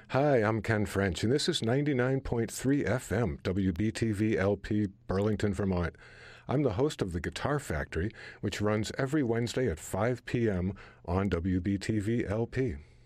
Hi, I'm Ken French, and this is 99.3 FM, WBTV LP, Burlington, Vermont. I'm the host of The Guitar Factory, which runs every Wednesday at 5 p.m. on WBTV LP.